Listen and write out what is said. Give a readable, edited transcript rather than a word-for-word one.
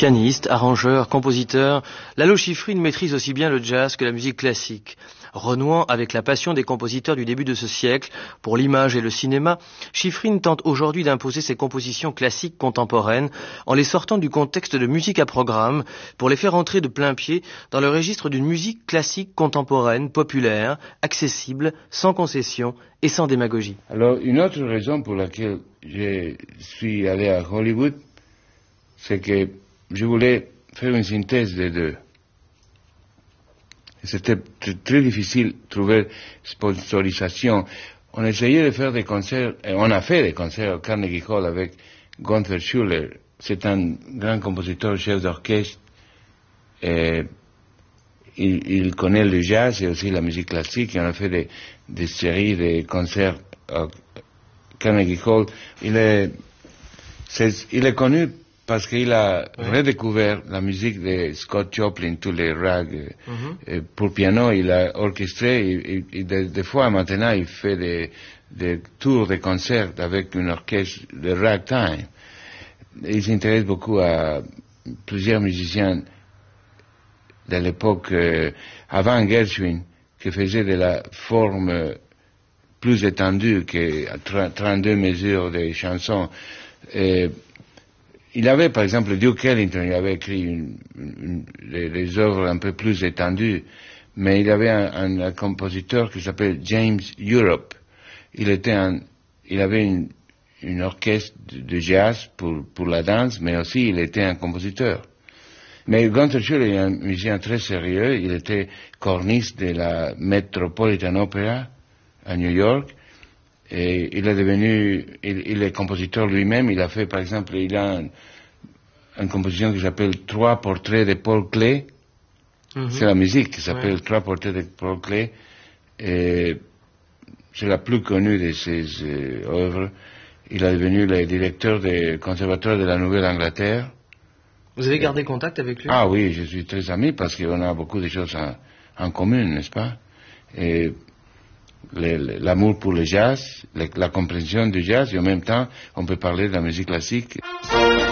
Pianiste, arrangeur, compositeur, Lalo Schifrin maîtrise aussi bien le jazz que la musique classique. Renouant avec la passion des compositeurs du début de ce siècle pour l'image et le cinéma, Schifrin tente aujourd'hui d'imposer ses compositions classiques contemporaines en les sortant du contexte de musique à programme pour les faire entrer de plein pied dans le registre d'une musique classique contemporaine, populaire, accessible, sans concession et sans démagogie. Alors, une autre raison pour laquelle je suis allé à Hollywood, c'est que je voulais faire une synthèse des deux. C'était très difficile de trouver sponsorisation. On essayait de faire des concerts, et on a fait des concerts au Carnegie Hall avec Gunther Schuller. C'est un grand compositeur, chef d'orchestre. Il connaît le jazz et aussi la musique classique. Et on a fait des séries de concerts au Carnegie Hall. Il est connu parce qu'il a redécouvert la musique de Scott Joplin, tous les rags pour piano. Il a orchestré et des fois maintenant il fait des tours de concerts avec une orchestre de ragtime. Il s'intéresse beaucoup à plusieurs musiciens de l'époque avant Gershwin qui faisaient de la forme plus étendue que 32 mesures de chansons. Il avait, par exemple, Duke Ellington, il avait écrit des œuvres un peu plus étendues, mais il avait un compositeur qui s'appelle James Europe. Il avait une orchestre de jazz pour la danse, mais aussi il était un compositeur. Mais Gunther Schuller est un musicien très sérieux. Il était corniste de la Metropolitan Opera à New York. Et il est compositeur lui-même. Il a fait, par exemple, il a une composition qui s'appelle Trois portraits de Paul Klee. C'est la musique qui s'appelle Trois portraits de Paul Klee. Et c'est la plus connue de ses œuvres. Il est devenu le directeur du conservatoire de la Nouvelle-Angleterre. Vous avez gardé contact avec lui? Ah oui, je suis très ami parce qu'on a beaucoup de choses en commun, n'est-ce pas? Et l'amour pour le jazz, la compréhension du jazz, et en même temps, on peut parler de la musique classique.